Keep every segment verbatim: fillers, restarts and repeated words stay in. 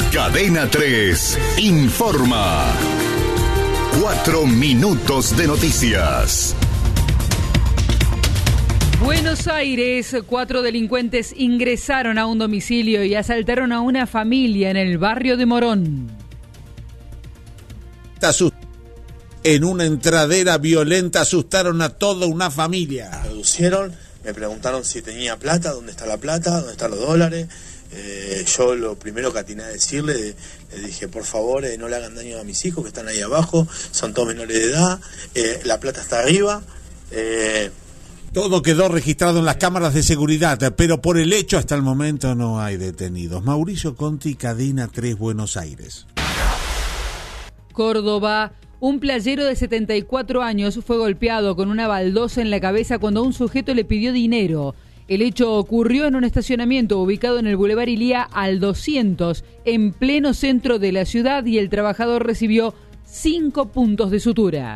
Cadena tres informa. Cuatro minutos de noticias. Buenos Aires, cuatro delincuentes ingresaron a un domicilio y asaltaron a una familia en el barrio de Morón. En una entradera violenta asustaron a toda una familia. Me reducieron, me preguntaron si tenía plata, dónde está la plata, dónde están los dólares. Eh, yo lo primero que atiné a decirle, le dije, por favor, eh, no le hagan daño a mis hijos que están ahí abajo, son todos menores de edad, eh, la plata está arriba. Eh... Todo quedó registrado en las cámaras de seguridad, pero por el hecho hasta el momento no hay detenidos. Mauricio Conti, Cadena tres, Buenos Aires. Córdoba. Un playero de setenta y cuatro años fue golpeado con una baldosa en la cabeza cuando un sujeto le pidió dinero. El hecho ocurrió en un estacionamiento ubicado en el Boulevard Ilía al doscientos, en pleno centro de la ciudad, y el trabajador recibió cinco puntos de sutura.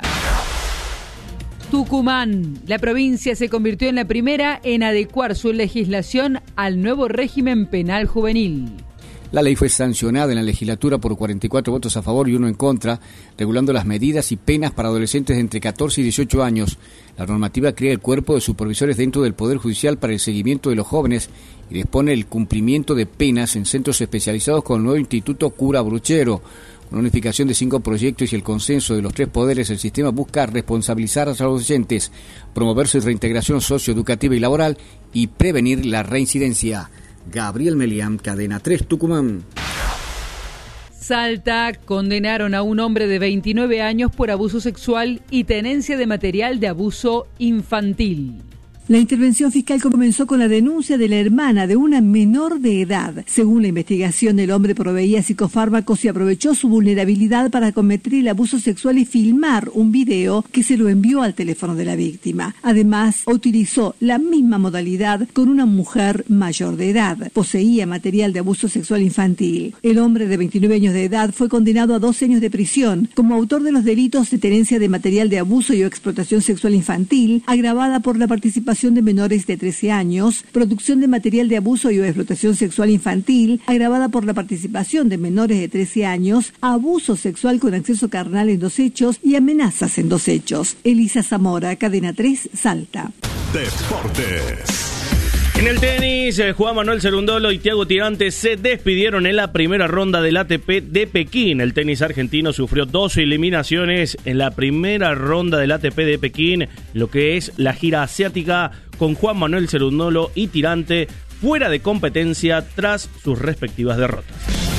Tucumán. La provincia se convirtió en la primera en adecuar su legislación al nuevo régimen penal juvenil. La ley fue sancionada en la legislatura por cuarenta y cuatro votos a favor y uno en contra, regulando las medidas y penas para adolescentes de entre catorce y dieciocho años. La normativa crea el cuerpo de supervisores dentro del Poder Judicial para el seguimiento de los jóvenes y dispone el cumplimiento de penas en centros especializados con el nuevo Instituto Cura Bruchero. Con la unificación de cinco proyectos y el consenso de los tres poderes, el sistema busca responsabilizar a los adolescentes, promover su reintegración socioeducativa y laboral y prevenir la reincidencia. Gabriel Melián, Cadena tres, Tucumán. Salta. Condenaron a un hombre de veintinueve años por abuso sexual y tenencia de material de abuso infantil. La intervención fiscal comenzó con la denuncia de la hermana de una menor de edad. Según la investigación, el hombre proveía psicofármacos y aprovechó su vulnerabilidad para cometer el abuso sexual y filmar un video que se lo envió al teléfono de la víctima. Además, utilizó la misma modalidad con una mujer mayor de edad. Poseía material de abuso sexual infantil. El hombre de veintinueve años de edad fue condenado a doce años de prisión como autor de los delitos de tenencia de material de abuso y o explotación sexual infantil, agravada por la participación de menores de trece años, producción de material de abuso y o explotación sexual infantil, agravada por la participación de menores de trece años, abuso sexual con acceso carnal en dos hechos y amenazas en dos hechos. Elisa Zamora, Cadena tres, Salta. Deportes. En el tenis, Juan Manuel Cerúndolo y Thiago Tirante se despidieron en la primera ronda del A T P de Pekín. El tenis argentino sufrió dos eliminaciones en la primera ronda del A T P de Pekín, lo que es la gira asiática, con Juan Manuel Cerúndolo y Tirante fuera de competencia tras sus respectivas derrotas.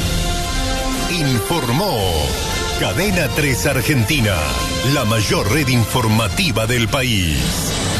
Informó Cadena tres Argentina, la mayor red informativa del país.